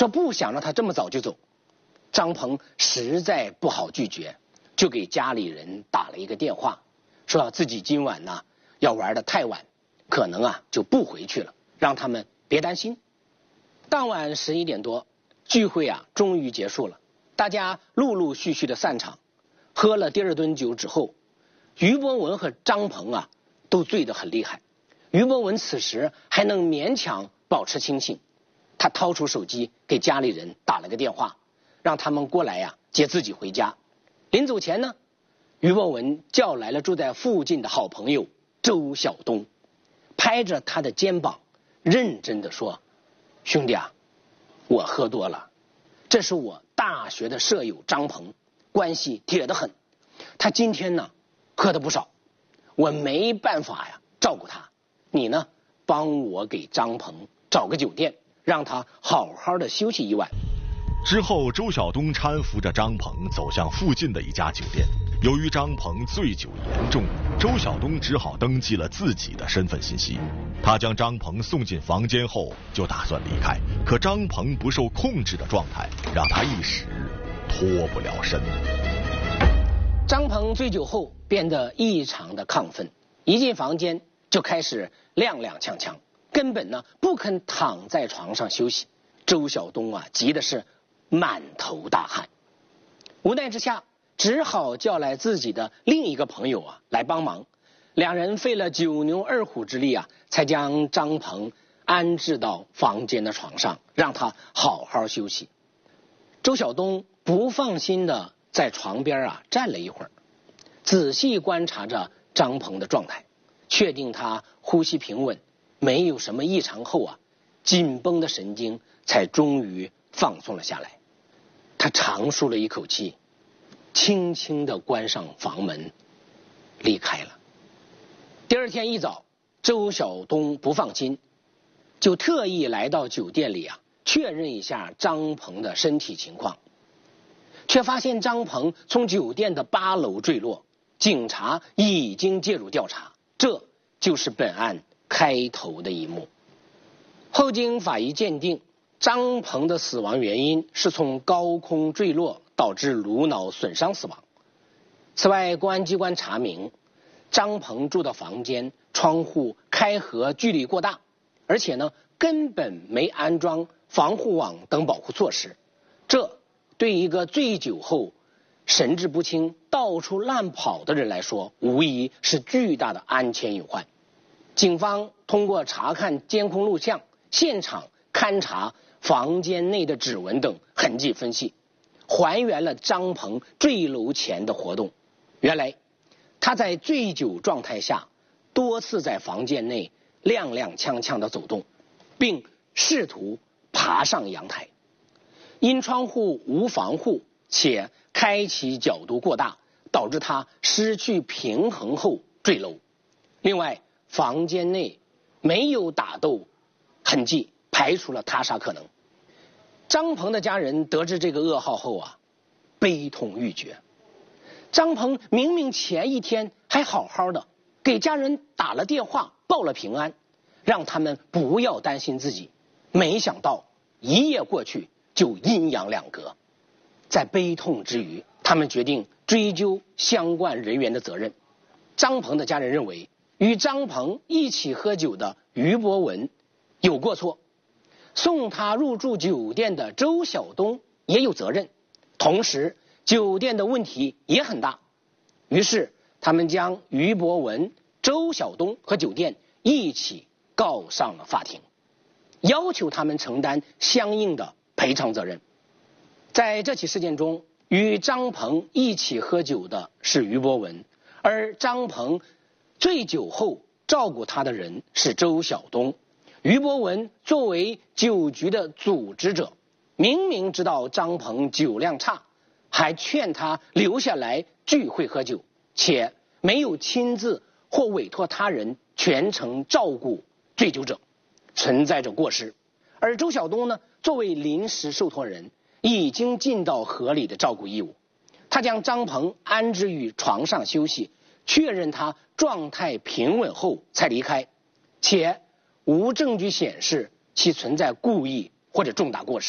说不想让他这么早就走。张鹏实在不好拒绝，就给家里人打了一个电话，说自己今晚呢要玩得太晚，可能就不回去了，让他们别担心。当晚11点多，聚会终于结束了，大家陆陆续续的散场。喝了第二顿酒之后，于博文和张鹏都醉得很厉害。于博文此时还能勉强保持清醒，他掏出手机给家里人打了个电话，让他们过来接自己回家。临走前呢，于博文叫来了住在附近的好朋友周晓东，拍着他的肩膀认真地说：兄弟我喝多了，这是我大学的舍友张鹏，关系铁得很，他今天呢喝得不少，我没办法照顾他，你呢帮我给张鹏找个酒店，让他好好的休息一晚。 之后周晓东搀扶着张鹏走向附近的一家酒店。由于张鹏醉酒严重，周晓东只好登记了自己的身份信息。他将张鹏送进房间后就打算离开，可张鹏不受控制的状态让他一时脱不了身。 张鹏醉酒后变得异常的亢奋，一进房间就开始踉踉跄跄，根本呢不肯躺在床上休息。周晓东急的是满头大汗，无奈之下只好叫来自己的另一个朋友来帮忙。两人费了9牛2虎之力才将张鹏安置到房间的床上，让他好好休息。周晓东不放心的在床边站了一会儿，仔细观察着张鹏的状态，确定他呼吸平稳，没有什么异常后紧绷的神经才终于放松了下来。他长舒了一口气，轻轻地关上房门离开了。第二天一早，周晓东不放心，就特意来到酒店里确认一下张鹏的身体情况，却发现张鹏从酒店的8楼坠落，警察已经介入调查，这就是本案开头的一幕。后经法医鉴定，张鹏的死亡原因是从高空坠落导致颅脑损伤死亡。此外，公安机关查明，张鹏住的房间窗户开合距离过大，而且呢根本没安装防护网等保护措施，这对一个醉酒后神志不清到处乱跑的人来说，无疑是巨大的安全隐患。警方通过查看监控录像、现场勘查房间内的指纹等痕迹分析，还原了张鹏坠楼前的活动。原来他在醉酒状态下多次在房间内踉踉跄跄地走动，并试图爬上阳台。因窗户无防护且开启角度过大，导致他失去平衡后坠楼。另外，房间内没有打斗痕迹，排除了他杀可能。张鹏的家人得知这个噩耗后悲痛欲绝。张鹏明明前一天还好好的，给家人打了电话报了平安，让他们不要担心自己，没想到一夜过去就阴阳两隔。在悲痛之余，他们决定追究相关人员的责任。张鹏的家人认为，与张鹏一起喝酒的于博文有过错，送他入住酒店的周晓东也有责任，同时酒店的问题也很大。于是他们将于博文、周晓东和酒店一起告上了法庭，要求他们承担相应的赔偿责任。在这起事件中，与张鹏一起喝酒的是于博文，而张鹏醉酒后照顾他的人是周晓东。于博文作为酒局的组织者，明明知道张鹏酒量差，还劝他留下来聚会喝酒，且没有亲自或委托他人全程照顾醉酒者，存在着过失。而周晓东呢，作为临时受托人，已经尽到合理的照顾义务。他将张鹏安置于床上休息，确认他状态平稳后才离开，且无证据显示其存在故意或者重大过失。